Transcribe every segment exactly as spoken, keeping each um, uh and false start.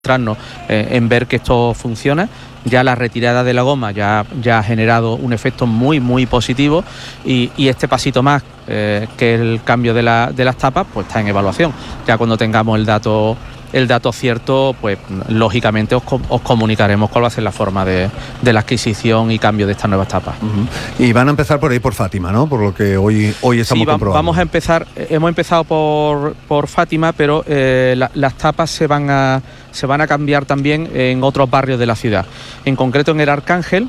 Eh, en ver que esto funciona. Ya la retirada de la goma ya, ya ha generado un efecto muy muy positivo y, y este pasito más, eh, que el cambio de, la, de las tapas, pues está en evaluación. Ya cuando tengamos el dato el dato cierto, pues lógicamente os, os comunicaremos cuál va a ser la forma de, de la adquisición y cambio de estas nuevas tapas. Uh-huh. Y van a empezar por ahí por Fátima, ¿no? Por lo que hoy, hoy estamos sí, va, comprobando. Vamos a empezar, hemos empezado por, por Fátima, pero eh, la, las tapas se van, a, se van a cambiar también en otros barrios de la ciudad. En concreto en el Arcángel,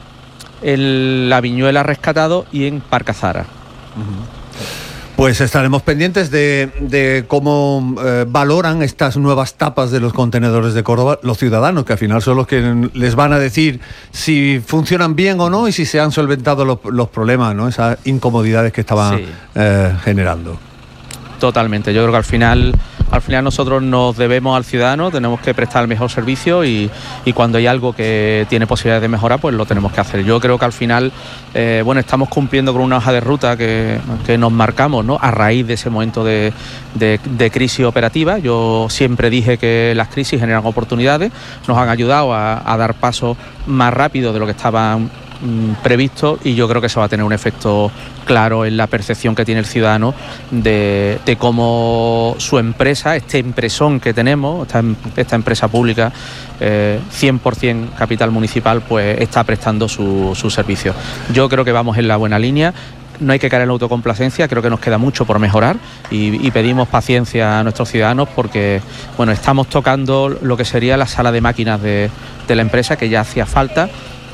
en la Viñuela Rescatado y en Parcazara. Uh-huh. Pues estaremos pendientes de, de cómo eh, valoran estas nuevas tapas de los contenedores de Córdoba los ciudadanos, que al final son los que les van a decir si funcionan bien o no y si se han solventado los, los problemas, ¿no? Esas incomodidades que estaban sí. eh, generando. Totalmente, yo creo que al final, al final nosotros nos debemos al ciudadano, tenemos que prestar el mejor servicio y, y cuando hay algo que tiene posibilidades de mejora, pues lo tenemos que hacer. Yo creo que al final, eh, bueno, estamos cumpliendo con una hoja de ruta que, que nos marcamos, ¿no? A raíz de ese momento de, de, de crisis operativa. Yo siempre dije que las crisis generan oportunidades, nos han ayudado a, a dar pasos más rápido de lo que estaban previsto y yo creo que eso va a tener un efecto claro en la percepción que tiene el ciudadano de, de cómo su empresa, este empresón que tenemos, esta, esta empresa pública, eh, cien por ciento capital municipal, pues está prestando su, su servicio. Yo creo que vamos en la buena línea. No hay que caer en la autocomplacencia, creo que nos queda mucho por mejorar y, y pedimos paciencia a nuestros ciudadanos porque, bueno, estamos tocando lo que sería la sala de máquinas de, de la empresa, que ya hacía falta.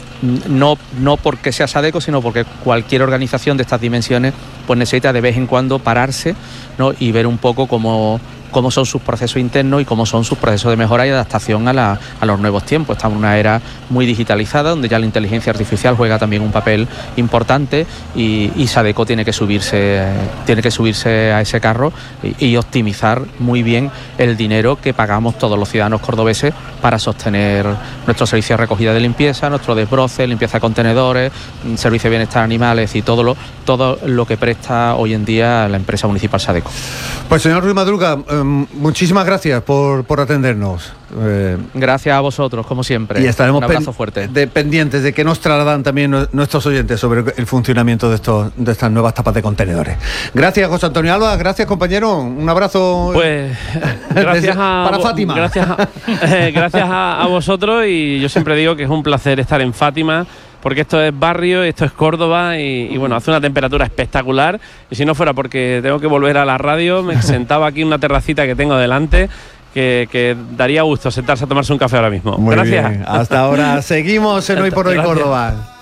No, no porque sea Sadeco, sino porque cualquier organización de estas dimensiones pues necesita de vez en cuando pararse, ¿no? Y ver un poco cómo, cómo son sus procesos internos y cómo son sus procesos de mejora y adaptación a, la, a los nuevos tiempos. Estamos en una era muy digitalizada donde ya la inteligencia artificial juega también un papel importante y, y Sadeco tiene que subirse, tiene que subirse a ese carro y, y optimizar muy bien el dinero que pagamos todos los ciudadanos cordobeses para sostener nuestro servicio de recogida de limpieza, nuestro desbroce, limpieza de contenedores, servicio de bienestar animales y todo lo, todo lo que presta hoy en día la empresa municipal Sadeco. Pues señor Ruiz Madruga, eh, muchísimas gracias por, por atendernos. Eh, gracias a vosotros, como siempre. Y estaremos un abrazo fuerte. De, pendientes de que nos trasladan también nuestros oyentes sobre el funcionamiento de, estos, de estas nuevas tapas de contenedores. Gracias, José Antonio Alba. Gracias, compañero. Un abrazo. Pues gracias a para Fátima. Gracias, a, eh, gracias a, a vosotros y yo siempre digo que es un placer estar en Fátima. Porque esto es barrio, esto es Córdoba y, y bueno, hace una temperatura espectacular. Y si no fuera porque tengo que volver a la radio, me sentaba aquí en una terracita que tengo delante, que, que daría gusto sentarse a tomarse un café ahora mismo. Muy Gracias. Bien. Hasta ahora seguimos en Hoy por Hoy Córdoba.